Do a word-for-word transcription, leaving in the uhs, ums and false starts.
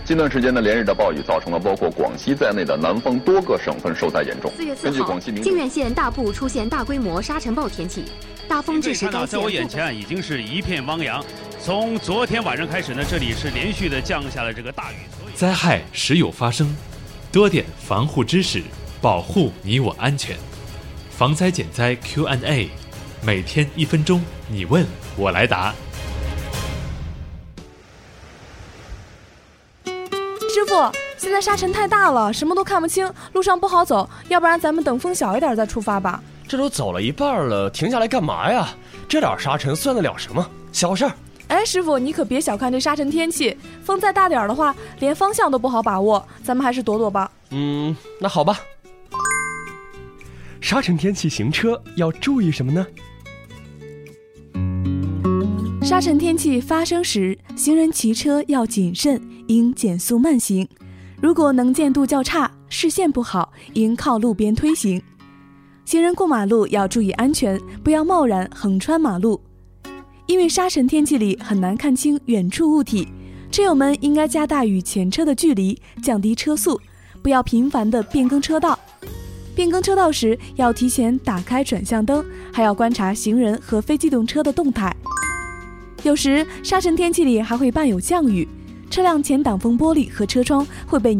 近段时间的连日的暴雨，造成了包括广西在内的南方多个省份受灾严重。 四月四号，靖远县大部出现大规模沙尘暴天气，大风致使该县。 在我眼前已经是一片汪洋。从昨天晚上开始呢，这里是连续的降下了这个大雨。 灾害时有发生，多点防护知识，保护你我安全。防灾减灾 Q and A， 每天一分钟，你问我来答。 师傅，现在沙尘太大了，什么都看不清，路上不好走，要不然咱们等风小一点再出发吧。 这都走了一半了，停下来干嘛呀？这点沙尘算得了什么？小事儿。 哎，师傅，你可别小看这沙尘天气，风再大点的话，连方向都不好把握，咱们还是躲躲吧。 嗯，那好吧。沙尘天气行车要注意什么呢？ 沙尘天气发生时，行人骑车要谨慎，应减速慢行。如果能见度较差，视线不好，应靠路边推行。行人过马路要注意安全，不要贸然横穿马路。因为沙尘天气里很难看清远处物体，车友们应该加大与前车的距离，降低车速，不要频繁的变更车道。变更车道时要提前打开转向灯，还要观察行人和非机动车的动态。有时沙尘天气里还会伴有降雨，车辆前挡风玻璃和车窗会被